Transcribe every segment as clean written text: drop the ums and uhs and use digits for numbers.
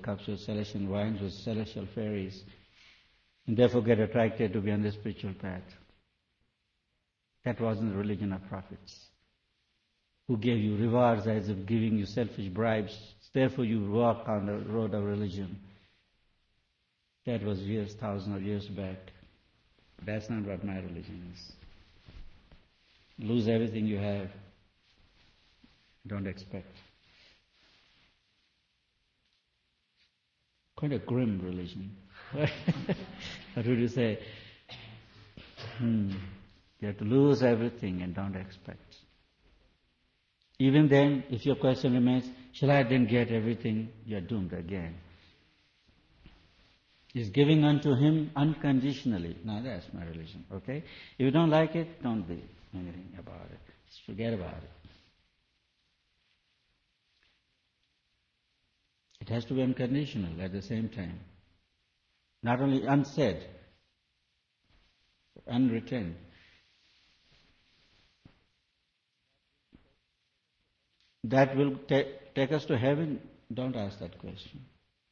cups with celestial wines with celestial fairies, and therefore get attracted to be on the spiritual path. That wasn't the religion of prophets, who gave you rewards as if giving you selfish bribes. Therefore you walk on the road of religion. That was years, thousands of years back. That's not what my religion is. Lose everything you have. Don't expect. Quite a grim religion. What would you say? You have to lose everything and don't expect. Even then, if your question remains, shall I then get everything? You are doomed again. Is giving unto Him unconditionally. Now that's my religion, okay? If you don't like it, don't do anything about it. Just forget about it. It has to be unconditional at the same time. Not only unsaid, but unwritten. That will take us to heaven? Don't ask that question.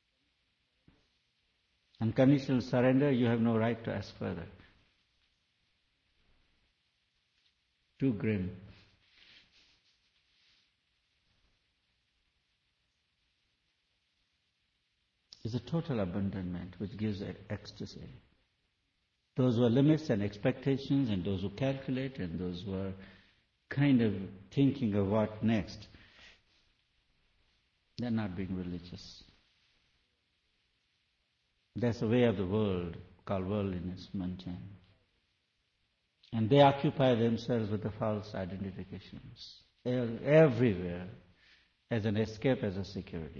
Unconditional surrender, you have no right to ask further. Too grim. It's a total abandonment which gives ecstasy. Those who are limits and expectations, and those who calculate, and those who are kind of thinking of what next, they're not being religious. That's the way of the world, called worldliness, mundane. And they occupy themselves with the false identifications everywhere, as an escape, as a security.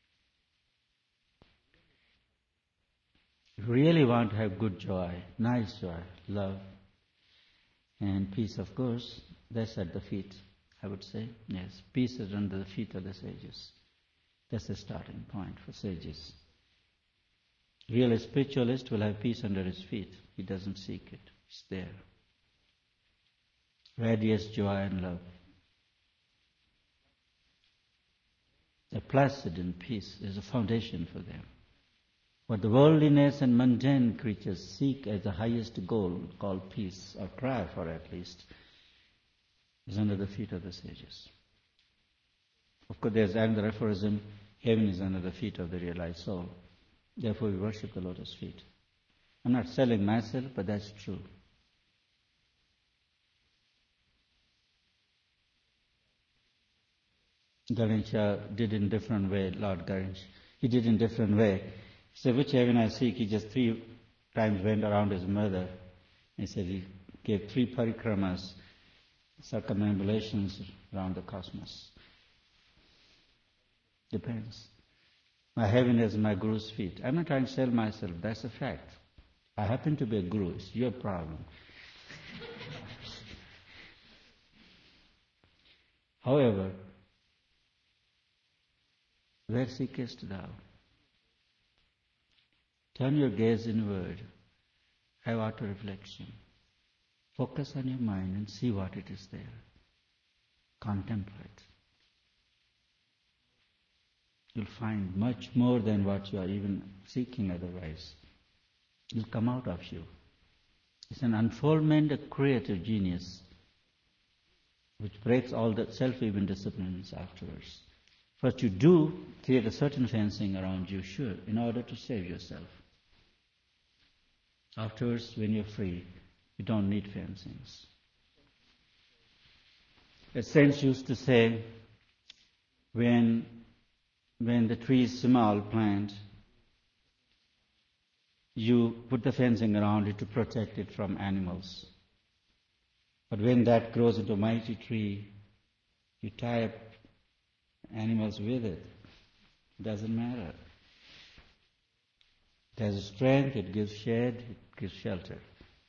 If you really want to have good joy, nice joy, love, and peace, of course, that's at the feet, I would say. Yes, peace is under the feet of the sages. That's the starting point for sages. Real spiritualist will have peace under his feet. He doesn't seek it. It's there. Radiates joy and love. They're placid in peace is a foundation for them. What the worldliness and mundane creatures seek as the highest goal, called peace, or try for at least, is under the feet of the sages. Of course, there's another aphorism, heaven is under the feet of the realized soul. Therefore, we worship the lotus feet. I'm not selling myself, but that's true. Ganesha did in different way, Lord Ganesh. He did in different way. He said, which heaven I seek? He just 3 times went around his mother. He said he gave 3 parikramas, circumambulations around the cosmos. Depends. My heaven is my guru's feet. I'm not trying to sell myself, that's a fact. I happen to be a guru, it's your problem. However, where seekest thou? Turn your gaze inward, have auto-reflection. Focus on your mind and see what it is there. Contemplate. You'll find much more than what you are even seeking otherwise. It will come out of you. It's an unfoldment of creative genius which breaks all the self-even disciplines afterwards. First you do create a certain fencing around you, sure, in order to save yourself. Afterwards, when you're free, you don't need fencings. A saint used to say, when the tree is small plant, you put the fencing around it to protect it from animals. But when that grows into a mighty tree, you tie up animals with it. It doesn't matter. It has strength, it gives shade, it gives shelter.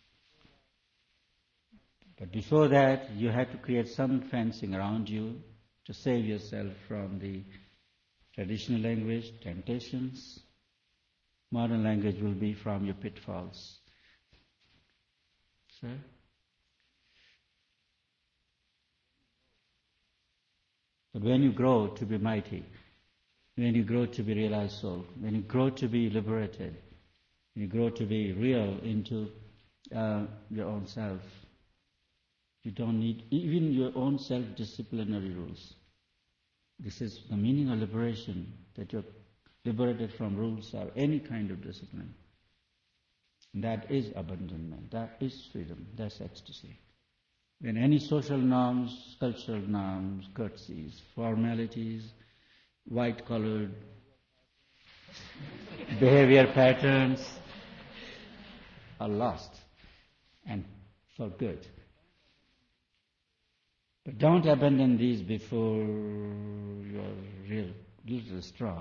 But before that, you had to create some fencing around you to save yourself from the traditional language, temptations. Modern language will be from your pitfalls. Sir? But when you grow to be mighty, when you grow to be realized soul, when you grow to be liberated, when you grow to be real into your own self, you don't need even your own self-disciplinary rules. This is the meaning of liberation, that you're liberated from rules or any kind of discipline. That is abandonment, that is freedom, that's ecstasy. When any social norms, cultural norms, courtesies, formalities, white-collared behavior patterns are lost, and for good. But don't abandon these before you're little strong.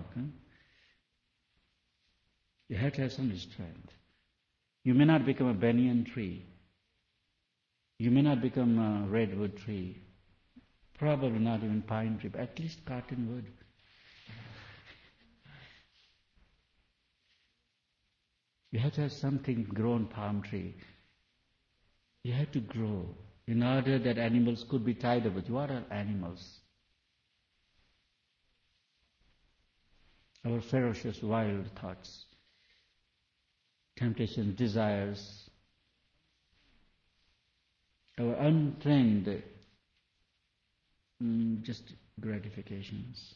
You have to have some strength. You may not become a banyan tree. You may not become a redwood tree. Probably not even pine tree, but at least cottonwood. You have to have something grown palm tree. You have to grow in order that animals could be tied up with. What are animals? Our ferocious, wild thoughts, temptations, desires, our untrained just gratifications.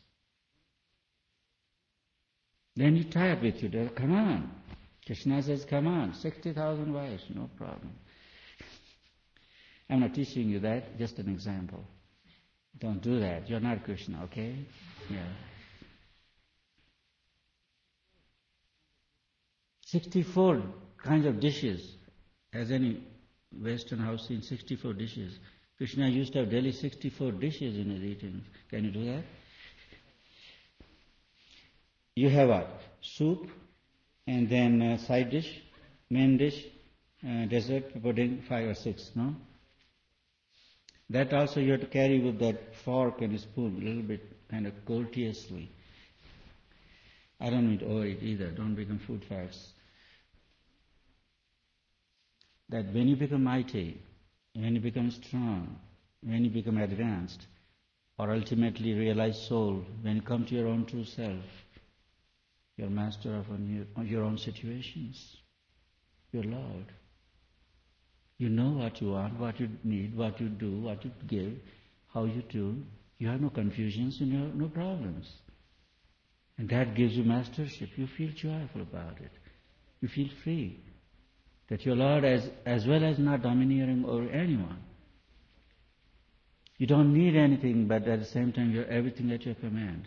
Then you tie up with you. Come on. Krishna says, come on, 60,000 wives, no problem. I'm not teaching you that, just an example. Don't do that. You're not Krishna, okay? Yeah. 64 kinds of dishes. Has any Western house seen 64 dishes? Krishna used to have daily 64 dishes in his eating. Can you do that? You have what? Soup, and then side dish, main dish, dessert, pudding, 5 or 6, no? That also you have to carry with that fork and spoon, a little bit kind of courteously. I don't need to overeat either, don't become food fads. That when you become mighty, when you become strong, when you become advanced, or ultimately realized soul, when you come to your own true self, you're master of your own situations. You're Lord. You know what you want, what you need, what you do, what you give, how you do. You have no confusions and you have no problems. And that gives you mastership. You feel joyful about it. You feel free. That you're Lord as well as not domineering over anyone. You don't need anything, but at the same time you're everything at your command.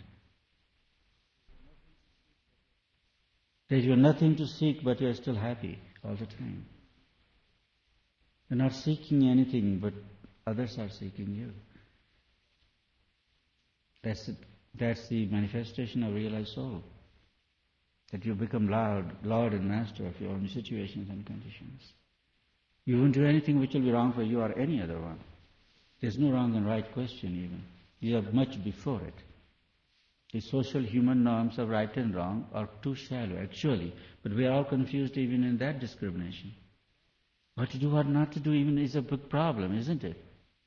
That you're nothing to seek, but you're still happy all the time. You're not seeking anything, but others are seeking you. That's the manifestation of realized soul. That you become Lord and Master of your own situations and conditions. You won't do anything which will be wrong for you or any other one. There's no wrong and right question even. You are much before it. The social human norms of right and wrong are too shallow, actually. But we are all confused even in that discrimination. What to do, what not to do even is a big problem, isn't it?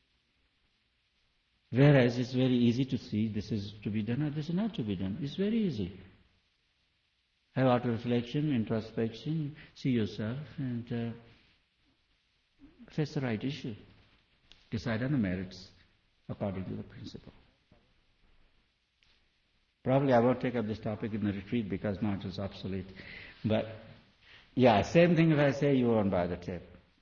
Whereas it's very easy to see this is to be done or this is not to be done. It's very easy. Have auto-reflection, introspection, see yourself and face the right issue. Decide on the merits according to the principle. Probably I won't take up this topic in the retreat because now it is obsolete. But yeah, same thing if I say you won't buy the tip.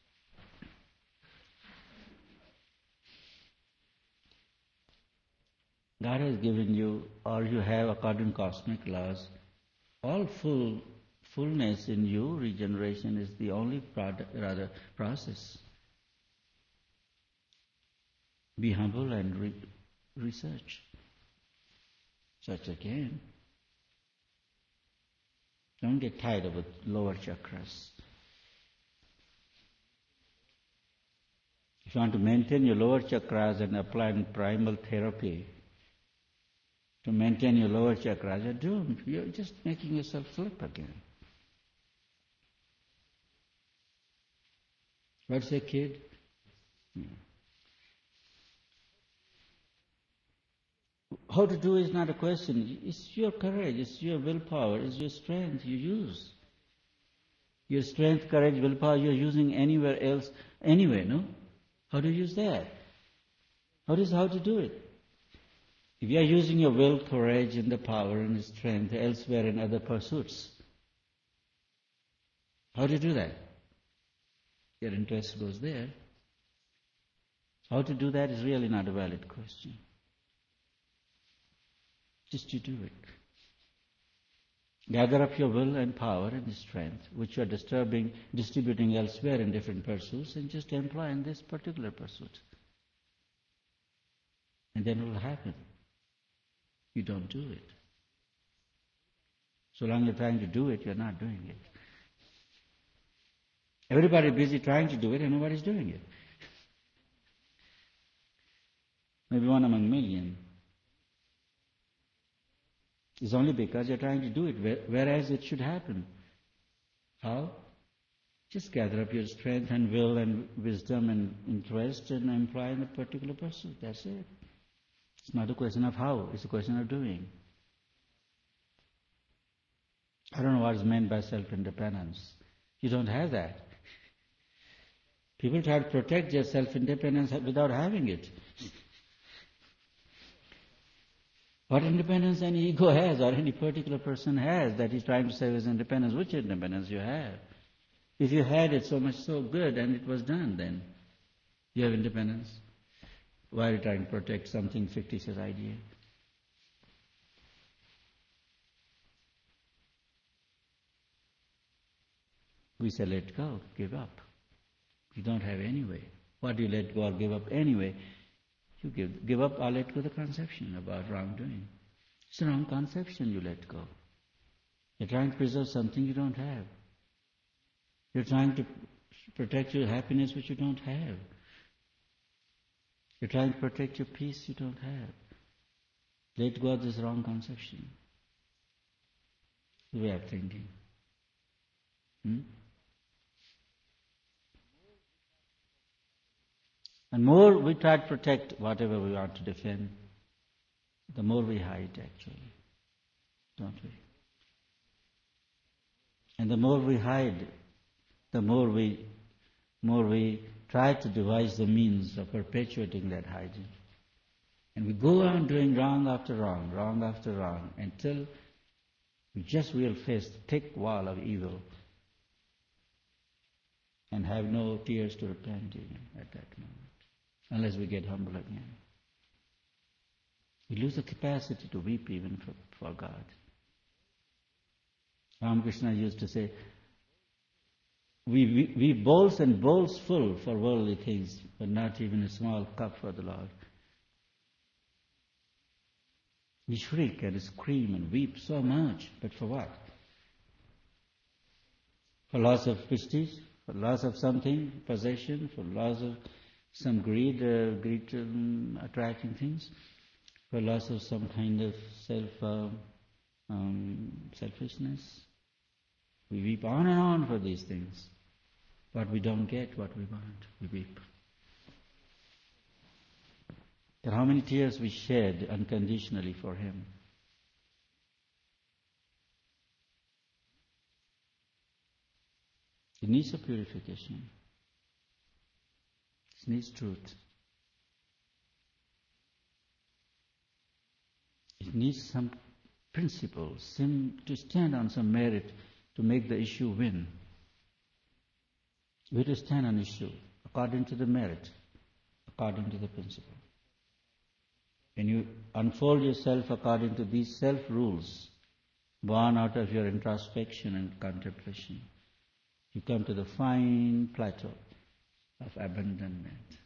God has given you, or you have according to cosmic laws, all fullness in you. Regeneration is the only process. Be humble and research. Search again. Don't get tied up with lower chakras. If you want to maintain your lower chakras and apply primal therapy to maintain your lower chakras, you're doomed. You're just making yourself slip again. What's a kid? Yeah. How to do is not a question. It's your courage, it's your willpower, it's your strength you use. Your strength, courage, willpower you're using anywhere else, anyway, no? How do you use that? How to do it? If you are using your will, courage, and the power and the strength elsewhere in other pursuits, how do you do that? Your interest goes there. How to do that is really not a valid question. Just you do it. Gather up your will and power and strength, which you are distributing elsewhere in different pursuits, and just employ in this particular pursuit. And then it will happen. You don't do it. So long you're trying to do it, you're not doing it. Everybody busy trying to do it, and nobody's doing it. Maybe one among million. It's only because you're trying to do it, whereas it should happen. How? Just gather up your strength and will and wisdom and interest and employ in a particular pursuit. That's it. It's not a question of how, it's a question of doing. I don't know what is meant by self-independence. You don't have that. People try to protect their self-independence without having it. What independence any ego has or any particular person has that he's trying to say is independence, which independence you have? If you had it so much so good and it was done, then you have independence. Why are you trying to protect something fictitious idea? We say let go, give up. You don't have anyway. What do you let go or give up anyway? You give up or let go the conception about wrongdoing. It's a wrong conception you let go. You're trying to preserve something you don't have. You're trying to protect your happiness which you don't have. You're trying to protect your peace you don't have. Let go of this wrong conception. The way of thinking. And more we try to protect whatever we want to defend, the more we hide actually, don't we? And the more we hide, the more we try to devise the means of perpetuating that hiding. And we go on doing wrong after wrong, until we just will face the thick wall of evil and have no tears to repent even at that moment. Unless we get humble again. We lose the capacity to weep even for God. Ramakrishna used to say, we bowls and bowls full for worldly things, but not even a small cup for the Lord. We shriek and scream and weep so much, but for what? For loss of prestige, for loss of something, possession, for loss of some greed attracting things, for loss of some kind of selfishness. We weep on and on for these things, but we don't get what we want. We weep. And how many tears we shed unconditionally for Him. It needs a purification. It needs truth. It needs some principles, to stand on some merit to make the issue win. We have to stand on issue according to the merit, according to the principle. When you unfold yourself according to these self-rules, born out of your introspection and contemplation, you come to the fine plateau of abandonment.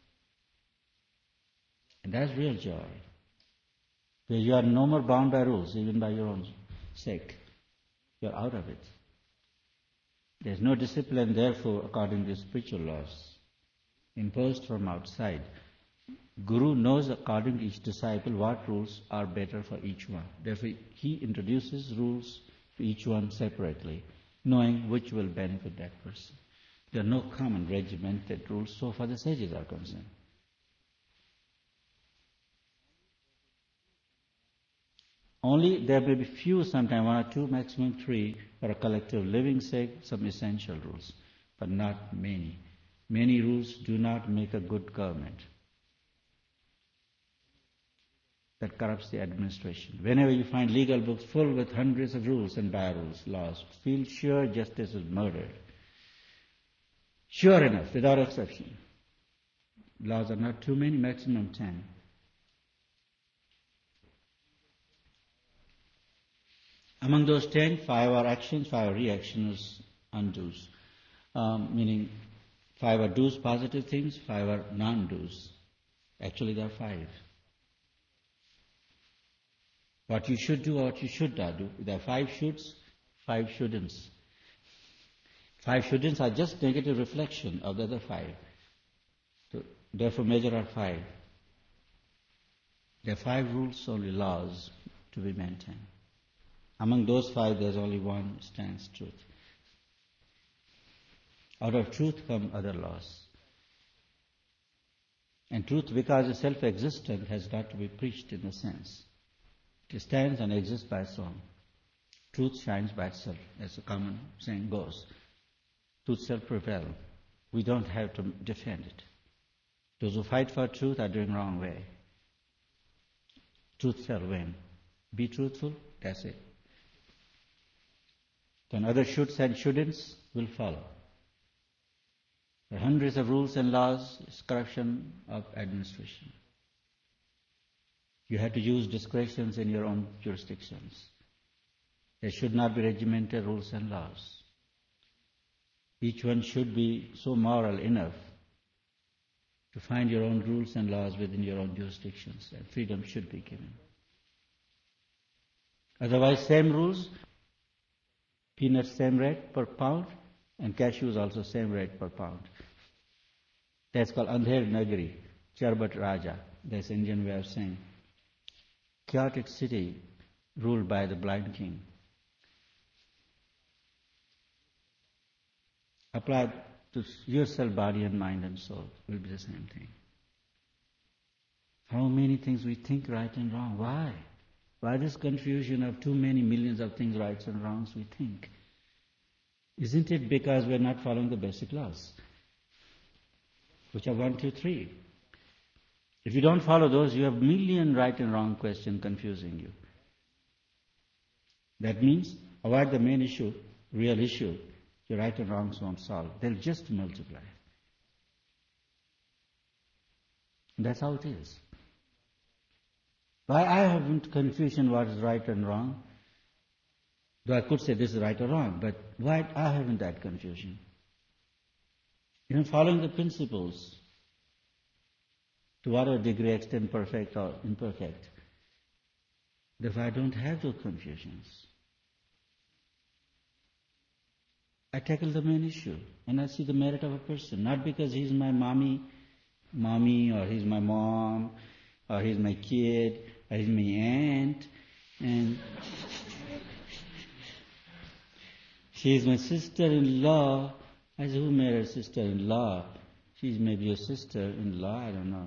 And that's real joy. Where you are no more bound by rules, even by your own sake. You're out of it. There's no discipline, therefore, according to spiritual laws, imposed from outside. Guru knows according to each disciple what rules are better for each one. Therefore, he introduces rules for each one separately, knowing which will benefit that person. There are no common regimented rules so far the sages are concerned. Only there may be few, sometimes one or two, maximum three, for a collective living sake, some essential rules, but not many. Many rules do not make a good government. That corrupts the administration. Whenever you find legal books full with hundreds of rules and by-rules, laws, feel sure justice is murdered. Sure enough, without exception. Laws are not too many, maximum 10. Among those 10, 5 are actions, 5 are reactions, undoes. Meaning 5 are do's, positive things, 5 are non-do's. Actually, there are 5. What you should do or what you should not do. There are 5 shoulds, 5 shouldn'ts. 5 shouldn'ts are just negative reflection of the other 5. So, therefore, major are 5. There are 5 rules, only laws to be maintained. Among those 5, there's only one stands truth. Out of truth come other laws. And truth, because it's self-existent, has not to be preached in a sense. It stands and exists by its own. Truth shines by itself, as the common saying goes. Truth shall prevail. We don't have to defend it. Those who fight for truth are doing wrong way. Truth shall win. Be truthful, that's it. Then other shoulds and shouldn'ts will follow. There are hundreds of rules and laws, it's corruption of administration. You have to use discretions in your own jurisdictions. There should not be regimented rules and laws. Each one should be so moral enough to find your own rules and laws within your own jurisdictions, and freedom should be given. Otherwise, same rules, peanuts same rate per pound, and cashews also same rate per pound. That's called Andher Nagari, Charbat Raja. That's Indian way of saying. Chaotic city ruled by the blind king. Applied to yourself, body and mind and soul, will be the same thing. How many things we think right and wrong? Why? Why this confusion of too many millions of things, rights and wrongs we think? Isn't it because we're not following the basic laws? Which are 1, 2, 3. If you don't follow those, you have million right and wrong questions confusing you. That means avoid the main issue, real issue. Your right and wrongs won't solve. They'll just multiply. And that's how it is. Why I haven't confusion what is right and wrong? Though I could say this is right or wrong, but why I haven't that confusion? Even following the principles, to whatever degree, extent perfect or imperfect, therefore I don't have those confusions. I tackle the main issue, and I see the merit of a person, not because he's my mommy, or he's my mom, or he's my kid, or he's my aunt, and she's my sister-in-law. I said, who made her sister-in-law? She's maybe your sister-in-law, I don't know.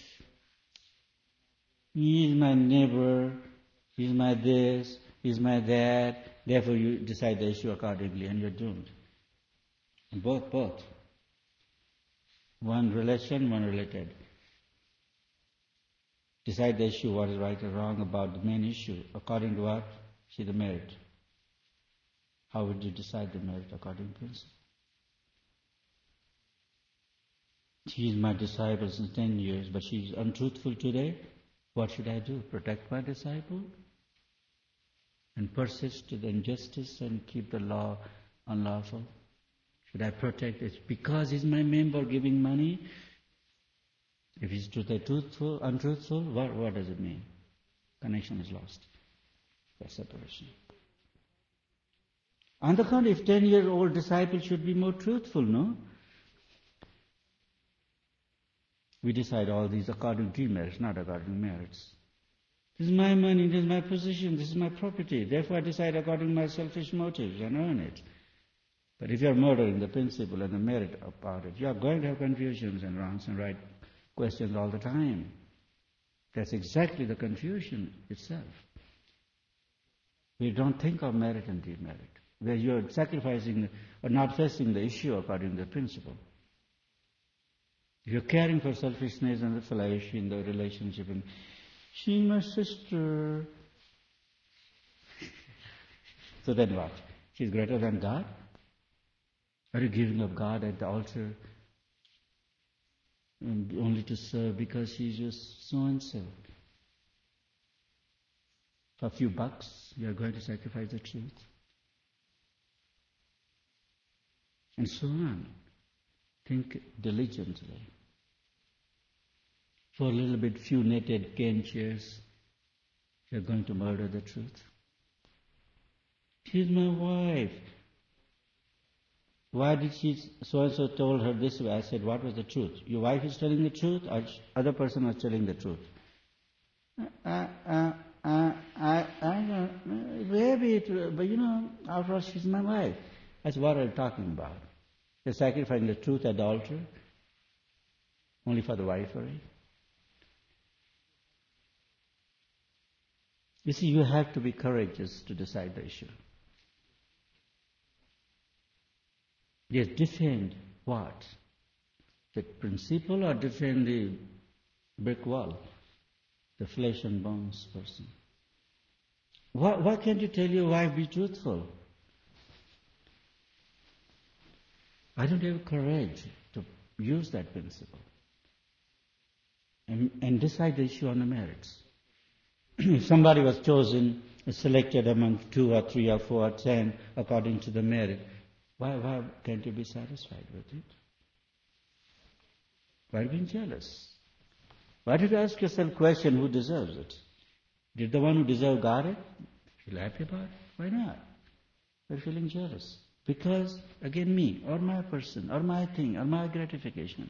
He's my neighbor, he's my this, he's my that. Therefore you decide the issue accordingly and you're doomed. Both. One relation, one related. Decide the issue, what is right or wrong about the main issue, according to what? See the merit. How would you decide the merit according to principle? She is my disciple since 10 years, but she is untruthful today. What should I do? Protect my disciple? And persist to the injustice and keep the law unlawful? Should I protect it because he's my member giving money? If he's truthful, untruthful, what does it mean? Connection is lost. That's separation. On the contrary, if 10-year-old disciple should be more truthful, no? We decide all these according to merits, not according to merits. This is my money, this is my position, this is my property. Therefore I decide according to my selfish motives and earn it. But if you are murdering the principle and the merit about it, you are going to have confusions and wrongs and right questions all the time. That's exactly the confusion itself. We don't think of merit and demerit, where you're sacrificing or not facing the issue according to the principle. You're caring for selfishness and the flesh in the relationship, and she's my sister. So then what? She's greater than God? Are you giving up God at the altar only to serve because she's just so-and-so? For a few bucks, you are going to sacrifice the truth. And so on. Think diligently. For a little bit, few netted cane chairs, you are going to murder the truth. She's my wife. Why did she, so-and-so told her this way? I said, what was the truth? Your wife is telling the truth, or other person was telling the truth? Maybe, but after all, she's my wife. That's what I'm talking about. They're sacrificing the truth at the altar, only for the wifery. You see, you have to be courageous to decide the issue. Yes, defend what? The principle, or defend the brick wall? The flesh and bones person. Why can't you tell your wife, be truthful? I don't have courage to use that principle and decide the issue on the merits. If somebody was chosen, selected among 2 or 3 or 4 or 10 according to the merit, why can't you be satisfied with it? Why are you being jealous? Why did you ask yourself the question, who deserves it? Did the one who deserved got it? Feel happy about it? Why not? We're feeling jealous. Because, again, me, or my person, or my thing, or my gratification.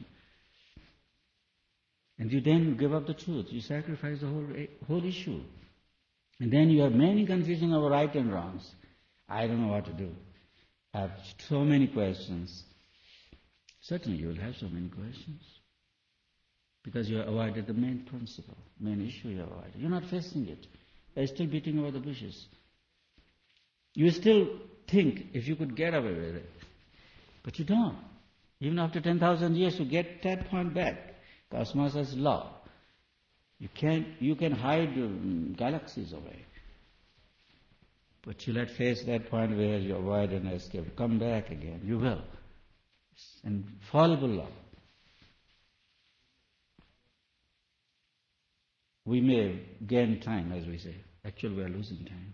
And you then give up the truth. You sacrifice the whole issue. And then you have many confusion over right and wrongs. I don't know what to do. I have so many questions. Certainly you will have so many questions. Because you avoided the main principle, main issue you avoided. You're not facing it. You're still beating over the bushes. You still think if you could get away with it. But you don't. Even after 10,000 years, you get that point back. Cosmos has law. You can hide galaxies away. But you'll not face that point where you avoid and escape. Come back again. You will. It's an infallible law. We may gain time, as we say. Actually, we are losing time.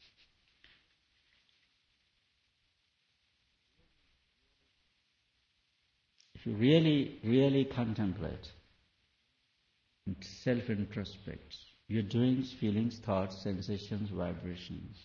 If you really contemplate and self-introspect your doings, feelings, thoughts, sensations, vibrations,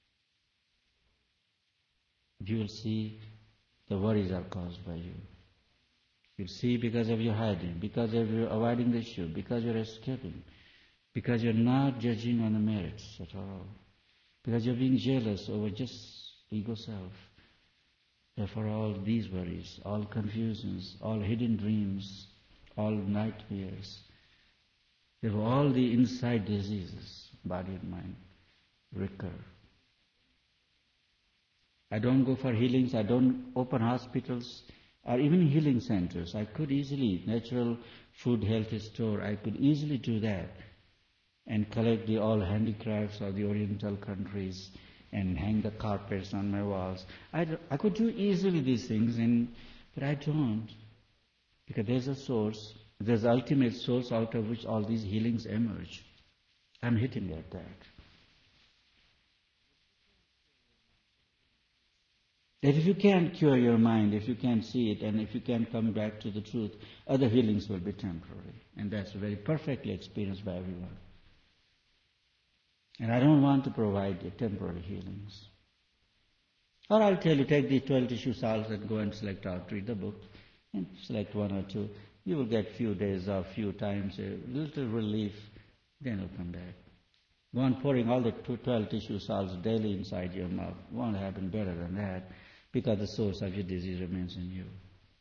you will see the worries are caused by you. You'll see because of your hiding, because of your avoiding the issue, because you're escaping, because you're not judging on the merits at all, because you're being jealous over just ego self. Therefore all these worries, all confusions, all hidden dreams, all nightmares, therefore all the inside diseases, body and mind, recur. I don't go for healings, I don't open hospitals or even healing centers. I could easily, natural food health store, I could easily do that and collect the all handicrafts of the Oriental countries and hang the carpets on my walls. I could do easily these things, but I don't. Because there's a source, there's the ultimate source out of which all these healings emerge. I'm hitting at that. That if you can't cure your mind, if you can't see it, and if you can't come back to the truth, other healings will be temporary. And that's very perfectly experienced by everyone. And I don't want to provide you temporary healings. Or I'll tell you, take the 12 tissue salts and go and select out, read the book, and select 1 or 2. You will get few days or few times, a little relief, then you'll come back. Go on pouring all the 12 tissue salts daily inside your mouth. Won't happen better than that, because the source of your disease remains in you.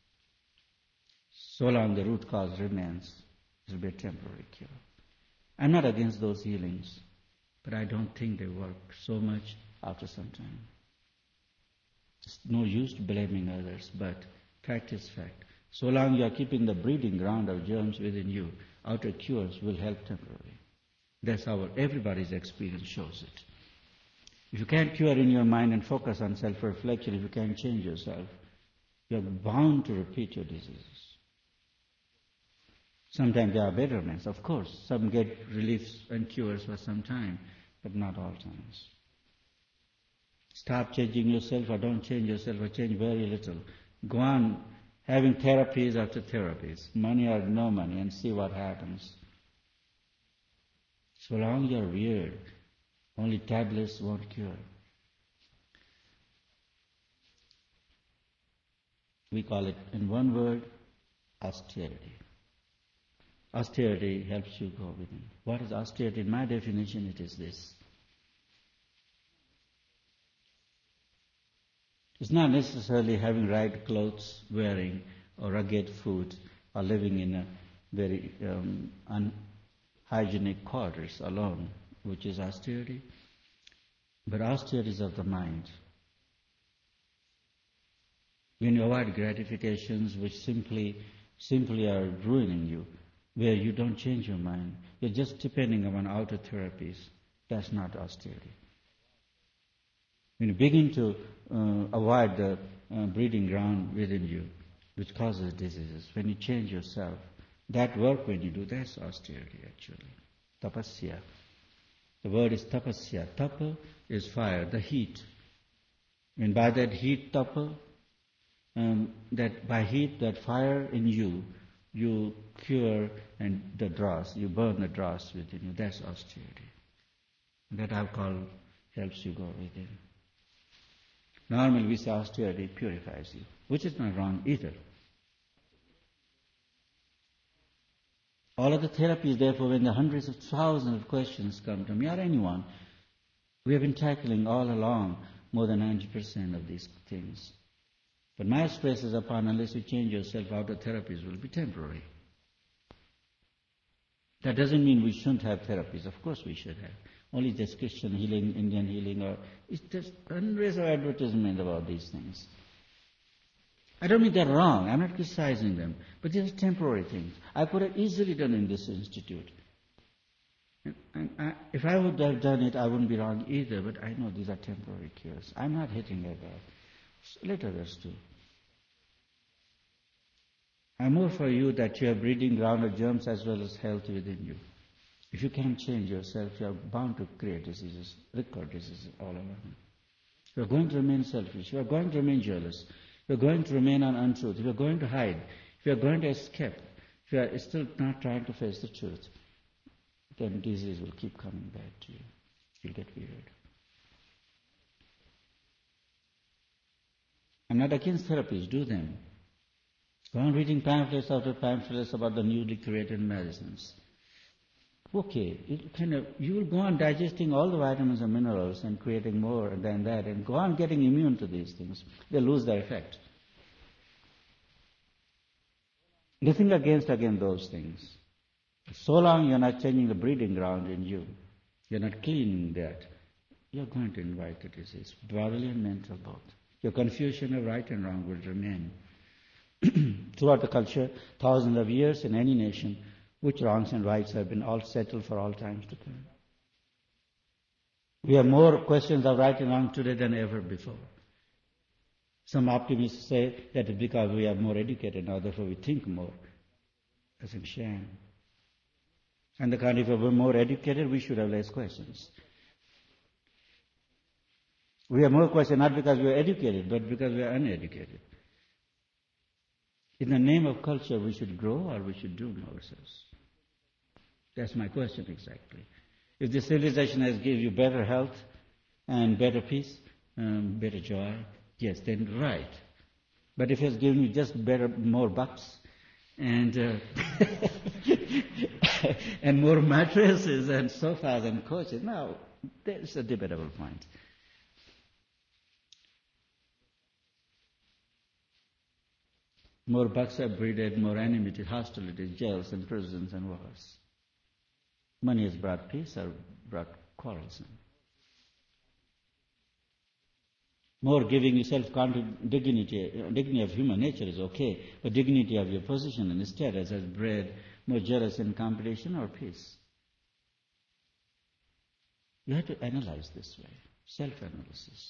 So long the root cause remains, it will be a temporary cure. I'm not against those healings. but I don't think they work so much after some time. It's no use blaming others, but fact is fact. So long you are keeping the breeding ground of germs within you, outer cures will help temporarily. That's how everybody's experience shows it. If you can't cure in your mind and focus on self-reflection, if you can't change yourself, you're bound to repeat your diseases. Sometimes there are betterments, of course. Some get reliefs and cures for some time, but not all times. Stop changing yourself or don't change yourself or change very little. Go on having therapies after therapies, money or no money, and see what happens. So long you're weird, only tablets won't cure. We call it, in one word, austerity. Austerity helps you go within. What is austerity? In my definition, it is this. It's not necessarily having right clothes, wearing, or rugged food, or living in a very unhygienic quarters alone, which is austerity. But austerity is of the mind. When you avoid gratifications which simply are ruining you, where you don't change your mind, you're just depending on outer therapies, that's not austerity. When you begin to avoid the breeding ground within you, which causes diseases, when you change yourself, that work when you do, that's austerity actually. Tapasya. The word is tapasya. Tapa is fire, the heat. And by that heat, tapa, that by heat, that fire in you, you cure and the dross, you burn the dross within you. That's austerity. That I've called helps you go within. Normally we say austerity purifies you, which is not wrong either. All of the therapies, therefore, when the hundreds of thousands of questions come to me, or anyone, we have been tackling all along more than 90% of these things. But my stress is upon, unless you change yourself, outer therapies will be temporary. That doesn't mean we shouldn't have therapies. Of course we should have. Only just Christian healing, Indian healing, or it's just hundreds of advertisements about these things. I don't mean they're wrong. I'm not criticizing them. But these are temporary things. I could have easily done in this institute. If I would have done it, I wouldn't be wrong either, but I know these are temporary cures. I'm not hitting at that. Let others do. I'm more for you that you have breeding ground of germs as well as health within you. If you can't change yourself, you are bound to create diseases, recur diseases all around. You are going to remain selfish. You are going to remain jealous. You are going to remain on untruth. You are going to hide. If you are going to escape, if you are still not trying to face the truth, then disease will keep coming back to you. You'll get weird. I'm not against therapies, do them. Go on reading pamphlets after pamphlets about the newly created medicines. Okay, you will go on digesting all the vitamins and minerals and creating more than that and go on getting immune to these things. They lose their effect. Nothing against those things. So long you're not changing the breeding ground in you, you're not cleaning that, you're going to invite the disease, bodily and mental both. Your confusion of right and wrong will remain. Throughout the culture, thousands of years in any nation, which wrongs and rights have been all settled for all times to come. We have more questions of right and wrong today than ever before. Some optimists say that it's because we are more educated now, therefore we think more. That's a shame. And the kind, if we were more educated, we should have less questions. We have more questions not because we are educated, but because we are uneducated. In the name of culture, we should grow or we should doom ourselves. That's my question exactly. If the civilization has given you better health and better peace, better joy, yes, then right. But if it has given you just more bucks and and more mattresses and sofas and couches, now there's a debatable point. More bucks are breeded, more enmity, hostility, jails and prisons and wars. Money has brought peace or brought quarrelsome. More giving yourself dignity of human nature is okay, but dignity of your position and status has bred more jealousy and competition or peace. You have to analyze this way. Self-analysis.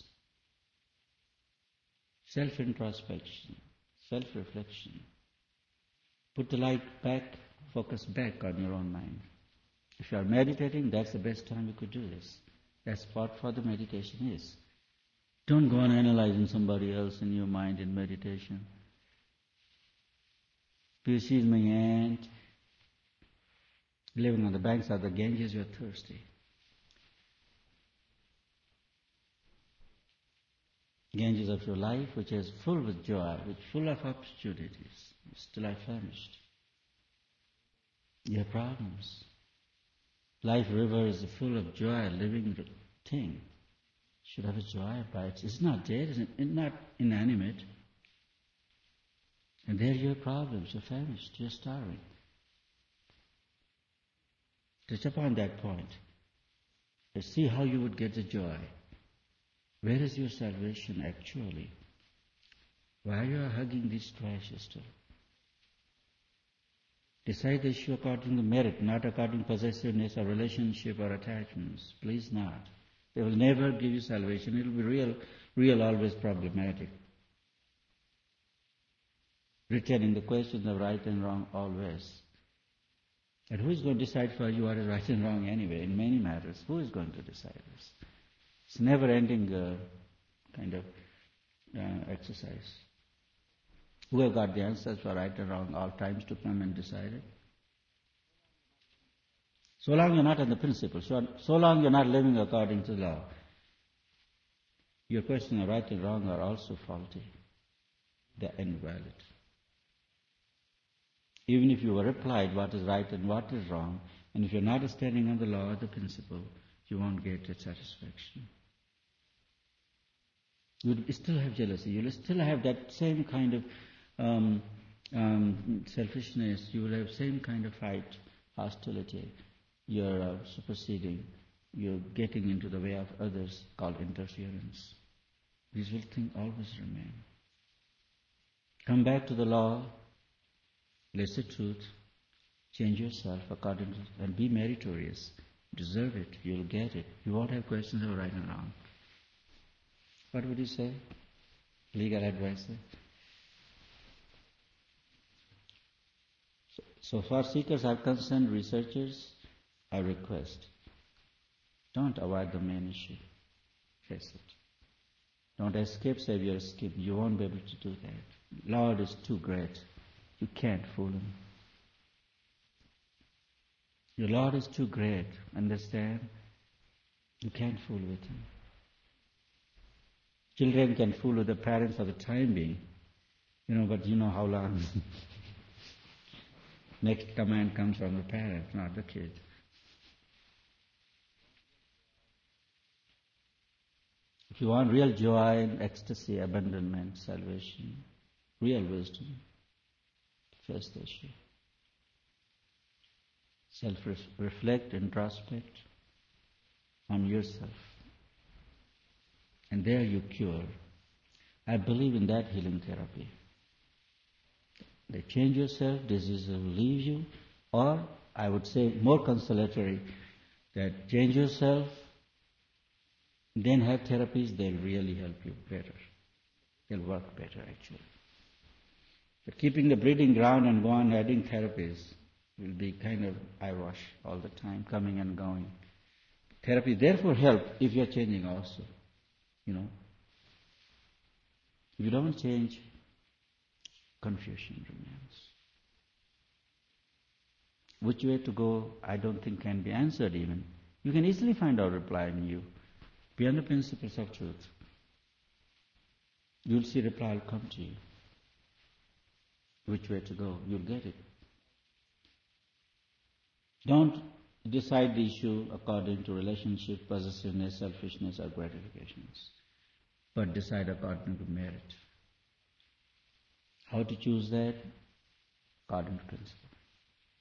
Self-introspection. Self-reflection. Put the light back, focus back on your own mind. If you are meditating, that's the best time you could do this. That's what the meditation is. Don't go on analyzing somebody else in your mind in meditation. Do you see my aunt living on the banks of the Ganges? You're thirsty. Ganges of your life, which is full with joy, which full of opportunities, still are famished. You have problems. Life river is full of joy, living thing. Should have a joy about it. It's not dead, it's not inanimate. And there you have problems, you're famished, you're starving. Touch upon that point. Let's see how you would get the joy. Where is your salvation actually? Why you are hugging this trash still? Decide the issue according to merit, not according to possessiveness or relationship or attachments. Please not. They will never give you salvation. It will be real always problematic. Returning the question of right and wrong always. And who is going to decide for you what is right and wrong anyway, in many matters? Who is going to decide this? It's never-ending kind of exercise. Who have got the answers for right and wrong all times to come and decide it? So long you're not on the principle, so long you're not living according to law, your questions of right and wrong are also faulty. They're invalid. Even if you were replied what is right and what is wrong, and if you're not standing on the law or the principle, you won't get that satisfaction. You'll still have jealousy. You'll still have that same kind of selfishness. You will have same kind of fight, hostility. You're superseding. You're getting into the way of others, called interference. These will always remain. Come back to the law. Live the truth. Change yourself according to, and be meritorious. Deserve it. You'll get it. You won't have questions of right and wrong. What would you say? Legal advisor? So far seekers are concerned, researchers, I request, don't avoid the main issue. Face it. Don't escape, say you're escaping. You won't be able to do that. Lord is too great. You can't fool him. Your Lord is too great. Understand? You can't fool with him. Children can fool with the parents for the time being, but you know how long. Next command comes from the parent, not the kid. If you want real joy and ecstasy, abandonment, salvation, real wisdom, face the issue. Self-reflect, introspect on yourself. And there you cure. I believe in that healing therapy. They change yourself, disease will leave you, or I would say more consolatory, that change yourself, then have therapies, they'll really help you better. They'll work better actually. But keeping the breeding ground and go on adding therapies will be kind of eyewash all the time, coming and going. Therapy therefore help if you're changing also. If you don't change, confusion remains. Which way to go, I don't think can be answered even. You can easily find out reply in you. Beyond the principles of truth. You'll see reply will come to you. Which way to go, you'll get it. Don't decide the issue according to relationship, possessiveness, selfishness, or gratifications, but decide according to merit. How to choose that? According to principle.